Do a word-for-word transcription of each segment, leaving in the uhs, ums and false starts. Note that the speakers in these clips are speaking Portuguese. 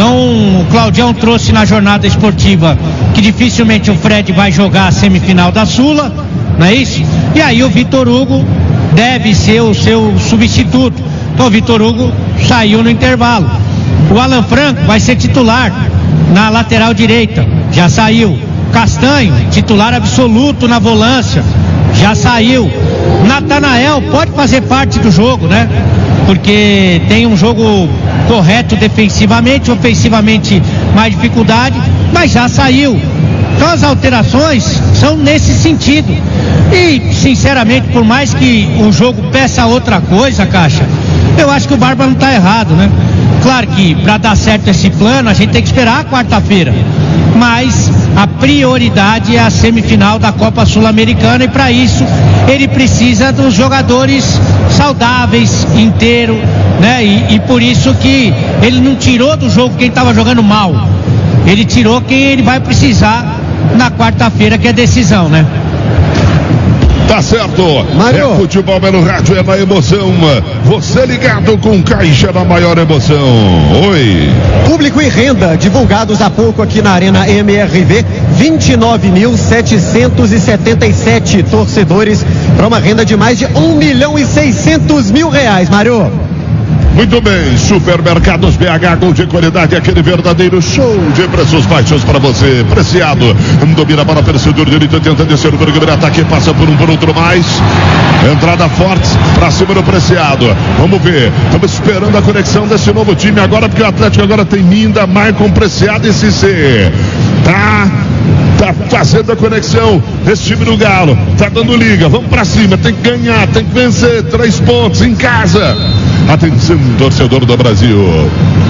Então o Claudião trouxe na jornada esportiva que dificilmente o Fred vai jogar a semifinal da Sula, não é isso? E aí o Vitor Hugo deve ser o seu substituto. Então o Vitor Hugo saiu no intervalo. O Alan Franco vai ser titular na lateral direita, já saiu. Castanho, titular absoluto na volância, já saiu. Natanael pode fazer parte do jogo, né? Porque tem um jogo correto defensivamente, ofensivamente mais dificuldade, mas já saiu. Então as alterações são nesse sentido. E, sinceramente, por mais que o jogo peça outra coisa, Caixa, eu acho que o Barba não está errado, né? Claro que para dar certo esse plano a gente tem que esperar a quarta-feira, mas a prioridade é a semifinal da Copa Sul-Americana, e para isso ele precisa dos jogadores saudáveis, inteiro, né? E, e por isso que ele não tirou do jogo quem estava jogando mal, ele tirou quem ele vai precisar na quarta-feira, que é decisão, né? Tá certo, Mário. É futebol, é no rádio, é na emoção. Você ligado com Caixa na maior emoção. Oi. Público e renda divulgados há pouco aqui na Arena M R V, vinte e nove mil setecentos e setenta e sete torcedores para uma renda de mais de um milhão e seiscentos mil reais, Mário. Muito bem, Supermercados B H, com de qualidade, aquele verdadeiro show de preços baixos para você. Preciado, domina a bola, perseguidor direito, tenta descer o primeiro ataque, passa por um, por outro mais. Entrada forte para cima do Preciado. Vamos ver, estamos esperando a conexão desse novo time agora, porque o Atlético agora tem Minda, Maicon, Preciado e Cissé. Tá... Tá fazendo a conexão desse time do Galo, tá dando liga, vamos pra cima, tem que ganhar, tem que vencer, três pontos em casa. Atenção, torcedor do Brasil.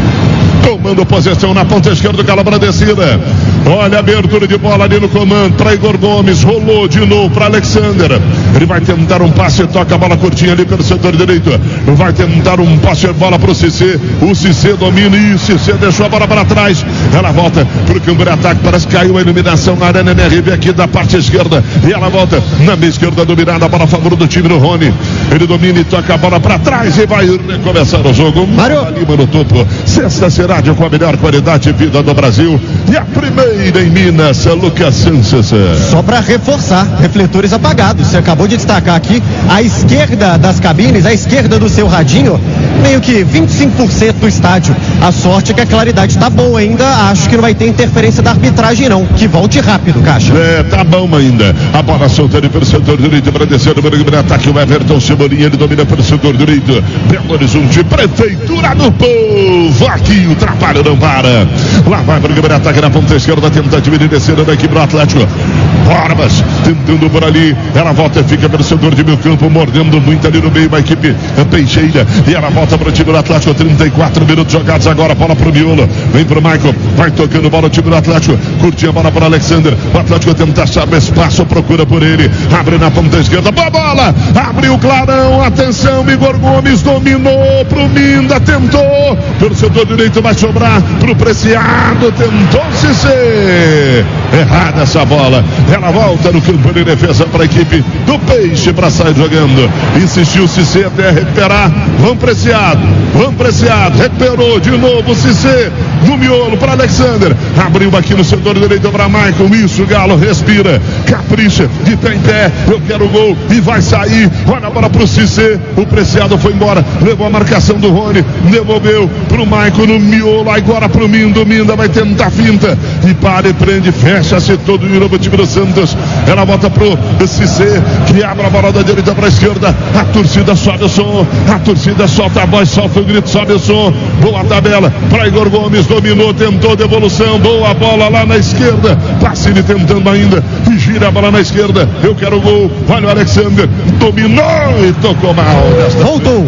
Comando posição na ponta esquerda, Calabra descida. Olha a abertura de bola ali no comando para Igor Gomes, rolou de novo para Alexander. Ele vai tentar um passe, toca a bola curtinha ali pelo setor direito. Vai tentar um passe de bola para o Cissé. O Cissé domina e o Cissé deixou a bola para trás. Ela volta para o campo de ataque, parece que caiu a iluminação na Arena M R V aqui da parte esquerda. E ela volta na meia esquerda, dominada a bola a favor do time do Rony. Ele domina e toca a bola para trás e vai recomeçar o jogo. Mário Lima no topo. Sexta será com a melhor qualidade de vida do Brasil. E a primeira em Minas, Lucas Sanches. Só para reforçar, refletores apagados. Você acabou de destacar aqui, à esquerda das cabines, à esquerda do seu radinho, meio que vinte e cinco por cento do estádio. A sorte é que a claridade tá boa ainda. Acho que não vai ter interferência da arbitragem não. Que volte rápido, Caixa. É, tá bom ainda. A bola solta ali pelo setor direito para descer no primeiro ataque. O Everton Cebolinha, ele domina pelo setor direito. Belo Horizonte, Prefeitura do Povo. Aqui o trabalho não para. Lá vai para o primeiro ataque na ponta esquerda. Tentativa de descida da equipe do Atlético. Borbas tentando por ali. Ela volta e fica pelo setor de meio campo, mordendo muito ali no meio a equipe Peixeira. E ela volta para o time do Atlético. trinta e quatro minutos jogados agora. Bola para o miolo. Vem para o Michael. Vai tocando bola o time do Atlético. Curtinha a bola para o Alexander. O Atlético tenta achar o espaço. Procura por ele. Abre na ponta esquerda. Boa bola. Abriu o clarão. Atenção. Igor Gomes dominou para o Minda. Tentou. Pelo setor direito vai sobrar para o Preciado. Tentou se ser. Errada essa bola. Ela volta no campo de defesa para a equipe do Peixe para sair jogando. Insistiu o Cissé até recuperar. Vamos Preciado. Vamos Preciado. Recuperou de novo o Cissé. No miolo para Alexander. Abriu aqui no setor direito para Michael. Isso, Galo respira. Capricha. De pé em pé. Eu quero o gol. E vai sair. Olha a bola para o Cissé. O Preciado foi embora. Levou a marcação do Rony. Devolveu para o Michael no miolo. Agora para o Minda. O Minda vai tentar finta. E para e prende. Fecha-se todo de novo o time do Santos. Ela volta para o Cissé. Que abre a bola da direita para a esquerda. A torcida sobe o som. A torcida solta a voz. Solta o grito. Sobe o som. Boa tabela para Igor Gomes. Dominou, tentou devolução, boa bola lá na esquerda, Pacini tentando ainda, e gira a bola na esquerda, eu quero o gol, olha o Alexander, dominou e tocou mal. Voltou.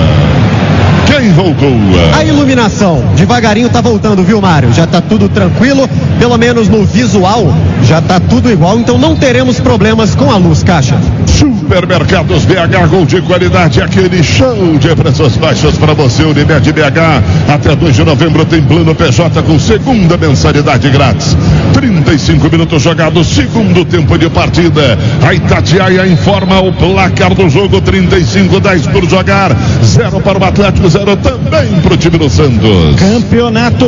Quem voltou? A iluminação, devagarinho tá voltando, viu, Mário? Já tá tudo tranquilo, pelo menos no visual, já tá tudo igual, então não teremos problemas com a luz, Caixa. Supermercados B H, gol de qualidade, aquele show de preços baixos para você, Unimed B H. Até dois de novembro tem plano P J com segunda mensalidade grátis. trinta e cinco minutos jogados, segundo tempo de partida. A Itatiaia informa o placar do jogo, trinta e cinco a dez por jogar. Zero para o Atlético, zero também para o time do Santos. Campeonato